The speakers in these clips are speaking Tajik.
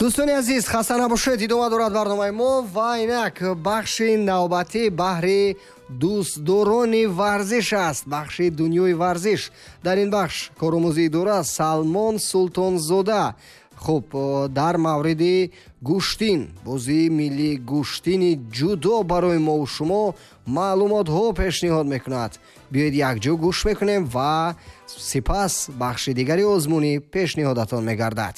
дӯстони азиз, хаста набошед. идома дорад барномаи мо ва инак бахши навбатӣ баҳри дӯстдорони варзиш аст, бахши дунёи варзиш. дар ин бахш коромӯзии идора Салмон Султонзода хуб дар мавриди гӯштин, бозии миллии гӯштини ҷудо барои мову шумо маълумотҳо пешниҳод мекунад. биёед якҷо гӯш мекунем ва сипас бахши дигари озмунӣ пешниҳодатон мегардад.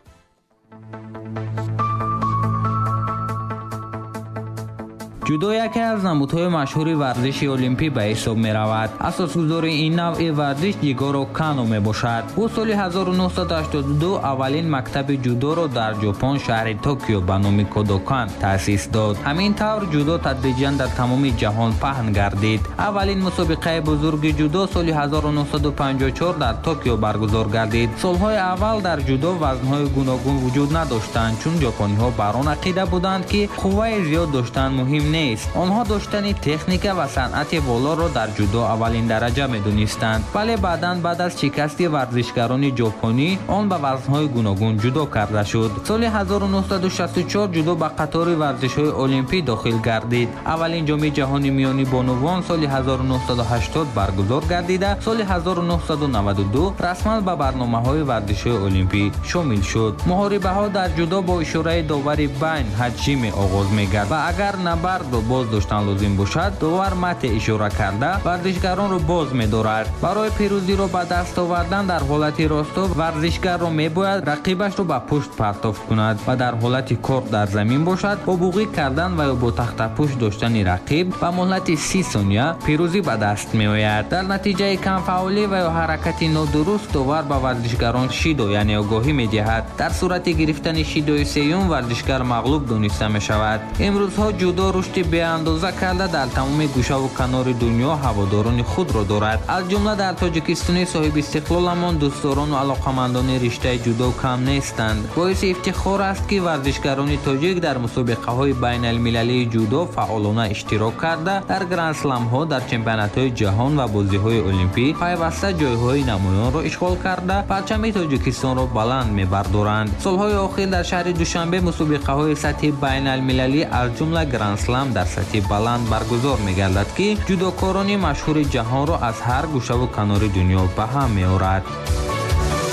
ҷудо яке аз намудҳои машҳури варзиши олимпӣ ба ҳисоб меравад. асосгузори ин навъи варзиш Ҷигоро Кано мебошад. ӯ соли 1982 аввалин мактаби ҷудоро дар ҷопон шаҳри Токио ба номи Кодокан таъсис дод. ҳамин тавр ҷудо тадриҷан дар тамоми ҷаҳон паҳн гардид. аввалин мусобиқаи бузурги ҷудо соли 1954 дар Токио баргузор гардид. солҳои аввал дар ҷудо вазнҳои гуногун вуҷуд надоштанд, чун ҷопониҳо бар он ақида буданд, ки қувваи зиёд доштан муҳим нест. онҳо доштани техника ва санъати болоро дар ҷудо аввалин дараҷа медонистанд. вале баъдан баъд аз шикасти варзишгарони ҷопонӣ он ба вазнҳои гуногун ҷудо карда шуд. соли 1964 ҷудо ба қатори варзишҳои олимпӣ дохил гардид. аввалин ҷоми ҷаҳони миёни бонувон соли 1980 баргузор гардида соли 1992 расман ба барномаҳои варзишҳои олимпӣ шомил шуд. муҳорибаҳо дар ҷудо бо ишораи довари байн ҳаҷими оғоз мегардад ва агар набардро боз доштан лозим бошад, довар мате ишора карда варзишгаронро боз медорад. барои пирӯзиро ба даст овардан дар ҳолати росто варзишгарро мебояд рақибашро ба пушт партофт кунад ва дар ҳолати корт дар замин бошад бо буғӣ кардан ва ё бо тахтапушт доштани рақиб ба муҳлати 30 сония пирӯзӣ ба даст меояд. дар натиҷаи камфаъолӣ ва ё ҳаракати нодуруст довар ба варзишгарон шидо яъне огоҳӣ медиҳад. дар сурати гирифтани шидои сеюм варзишгар мағлуб дониста мешавад. имрӯзҳо ҷудо рушди беандоза карда дар тамоми гӯшаву канори дунё ҳаводорони худро дорад. аз ҷумла дар тоҷикистони соҳибистиқлоламон дӯстдорону алоқамандони риштаи ҷудо кам нестанд. боиси ифтихор аст, ки варзишгарони тоҷик дар мусобиқаҳои байналмилалии ҷудо фаъолона иштирок карда дар гранд-сламҳо, дар чемпионатҳои ҷаҳон ва бозиҳои олимпӣ пайваста ҷойҳои намоёнро ишғол карда парчами тоҷикистонро баланд мебардоранд. солҳои охир дар шаҳри душанбе мусобиқаҳои сатҳи байналмилалӣ аз ҷумла гранд-слам дар сатҳи баланд баргузор мегардад, ки ҷудокорони машҳури ҷаҳонро аз ҳар гӯшаву канори дунё ба ҳам меорад.